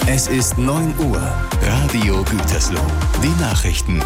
Es ist 9 Uhr. Radio Gütersloh. Die Nachrichten.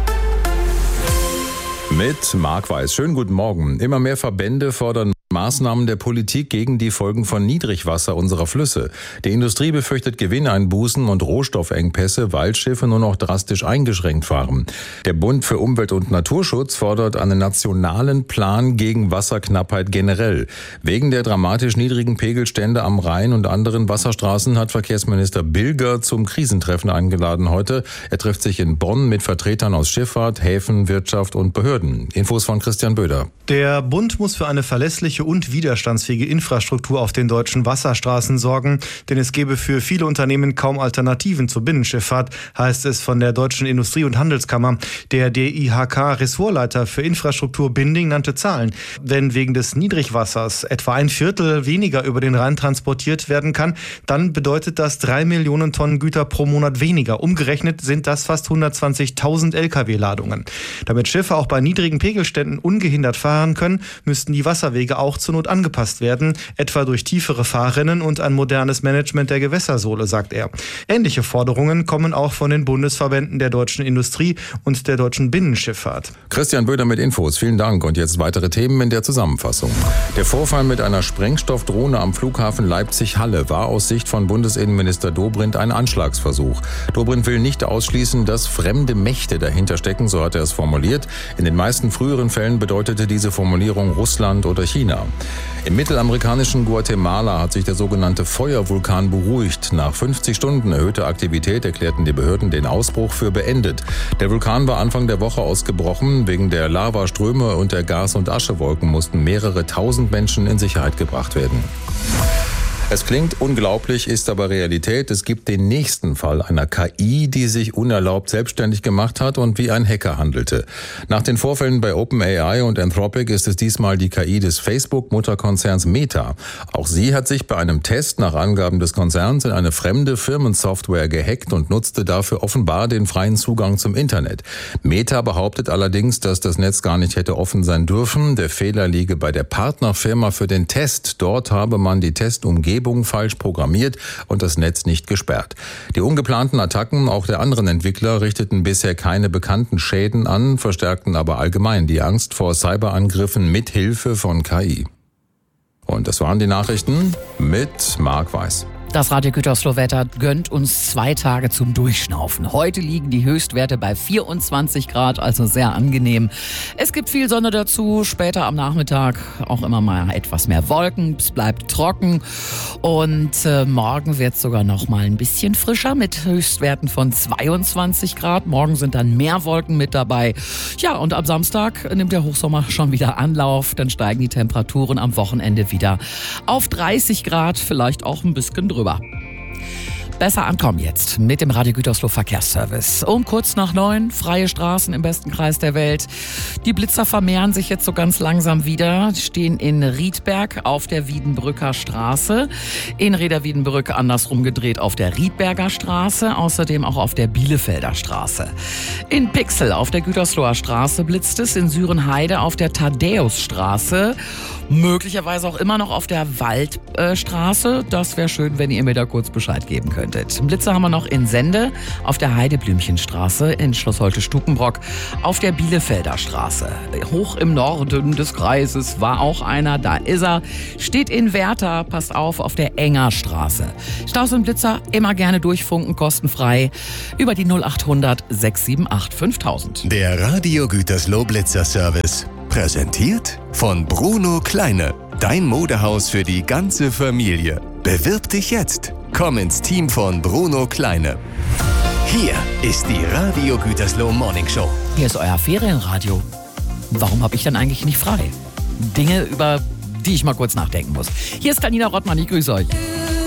Mit Marc Weiß. Schönen guten Morgen. Immer mehr Verbände fordern Maßnahmen der Politik gegen die Folgen von Niedrigwasser unserer Flüsse. Die Industrie befürchtet Gewinneinbußen und Rohstoffengpässe, weil Schiffe nur noch drastisch eingeschränkt fahren. Der Bund für Umwelt und Naturschutz fordert einen nationalen Plan gegen Wasserknappheit generell. Wegen der dramatisch niedrigen Pegelstände am Rhein und anderen Wasserstraßen hat Verkehrsminister Bilger zum Krisentreffen eingeladen heute. Er trifft sich in Bonn mit Vertretern aus Schifffahrt, Häfen, Wirtschaft und Behörden. Infos von Christian Böder. Der Bund muss für eine verlässliche und widerstandsfähige Infrastruktur auf den deutschen Wasserstraßen sorgen, denn es gebe für viele Unternehmen kaum Alternativen zur Binnenschifffahrt, heißt es von der Deutschen Industrie- und Handelskammer. Der DIHK-Ressortleiter für Infrastruktur Binding nannte Zahlen. Wenn wegen des Niedrigwassers etwa ein Viertel weniger über den Rhein transportiert werden kann, dann bedeutet das 3 Millionen Tonnen Güter pro Monat weniger. Umgerechnet sind das fast 120.000 Lkw-Ladungen. Damit Schiffe auch bei niedrigen Pegelständen ungehindert fahren können, müssten die Wasserwege auch zur Not angepasst werden, etwa durch tiefere Fahrrinnen und ein modernes Management der Gewässersohle, sagt er. Ähnliche Forderungen kommen auch von den Bundesverbänden der deutschen Industrie und der deutschen Binnenschifffahrt. Christian Böder mit Infos. Vielen Dank. Und jetzt weitere Themen in der Zusammenfassung. Der Vorfall mit einer Sprengstoffdrohne am Flughafen Leipzig-Halle war aus Sicht von Bundesinnenminister Dobrindt ein Anschlagsversuch. Dobrindt will nicht ausschließen, dass fremde Mächte dahinter stecken, so hat er es formuliert. In den meisten früheren Fällen bedeutete diese Formulierung Russland oder China. Im mittelamerikanischen Guatemala hat sich der sogenannte Feuervulkan beruhigt. Nach 50 Stunden erhöhter Aktivität erklärten die Behörden den Ausbruch für beendet. Der Vulkan war Anfang der Woche ausgebrochen. Wegen der Lavaströme und der Gas- und Aschewolken mussten mehrere tausend Menschen in Sicherheit gebracht werden. Es klingt unglaublich, ist aber Realität. Es gibt den nächsten Fall einer KI, die sich unerlaubt selbstständig gemacht hat und wie ein Hacker handelte. Nach den Vorfällen bei OpenAI und Anthropic ist es diesmal die KI des Facebook-Mutterkonzerns Meta. Auch sie hat sich bei einem Test nach Angaben des Konzerns in eine fremde Firmensoftware gehackt und nutzte dafür offenbar den freien Zugang zum Internet. Meta behauptet allerdings, dass das Netz gar nicht hätte offen sein dürfen. Der Fehler liege bei der Partnerfirma für den Test. Dort habe man die Testumgebung falsch programmiert und das Netz nicht gesperrt. Die ungeplanten Attacken auch der anderen Entwickler richteten bisher keine bekannten Schäden an, verstärkten aber allgemein die Angst vor Cyberangriffen mit Hilfe von KI. Und das waren die Nachrichten mit Marc Weiß. Das Radio Gütersloh-Wetter gönnt uns 2 Tage zum Durchschnaufen. Heute liegen die Höchstwerte bei 24 Grad, also sehr angenehm. Es gibt viel Sonne dazu, später am Nachmittag auch immer mal etwas mehr Wolken. Es bleibt trocken und morgen wird es sogar noch mal ein bisschen frischer mit Höchstwerten von 22 Grad. Morgen sind dann mehr Wolken mit dabei. Ja, und am Samstag nimmt der Hochsommer schon wieder Anlauf. Dann steigen die Temperaturen am Wochenende wieder auf 30 Grad, vielleicht auch ein bisschen drüber. Besser ankommen jetzt mit dem Radio Gütersloh Verkehrsservice. Um kurz nach 9, freie Straßen im besten Kreis der Welt. Die Blitzer vermehren sich jetzt so ganz langsam wieder. Die stehen in Riedberg auf der Wiedenbrücker Straße, in Reda-Wiedenbrück andersrum gedreht auf der Riedberger Straße, außerdem auch auf der Bielefelder Straße. In Pixel auf der Gütersloher Straße blitzt es, in Sürenheide auf der Thaddäusstraße, möglicherweise auch immer noch auf der Waldstraße. Das wäre schön, wenn ihr mir da kurz Bescheid geben könntet. Blitzer haben wir noch in Sende auf der Heideblümchenstraße, in Schloss Holte-Stukenbrock auf der Bielefelder Straße. Hoch im Norden des Kreises war auch einer, da ist er. Steht in Werther, passt auf der Engerstraße. Staus und Blitzer immer gerne durchfunken, kostenfrei über die 0800 678 5000. Der Radio Gütersloh Blitzer Service. Präsentiert von Bruno Kleine. Dein Modehaus für die ganze Familie. Bewirb dich jetzt. Komm ins Team von Bruno Kleine. Hier ist die Radio Gütersloh Morning Show. Hier ist euer Ferienradio. Warum habe ich dann eigentlich nicht frei? Dinge, über die ich mal kurz nachdenken muss. Hier ist Tanina Rottmann, ich grüße euch.